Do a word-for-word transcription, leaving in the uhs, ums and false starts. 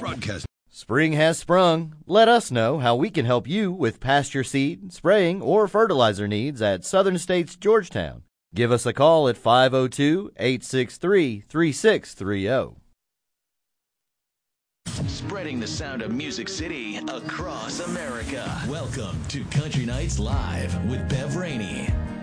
Broadcast. Spring has sprung. Let us know how we can help you with pasture seed, spraying, or fertilizer needs at Southern States Georgetown. Give us a call at five oh two, eight six three, three six three oh. Spreading the sound of Music City across America. Welcome to Country Nights Live with Bev Rainey.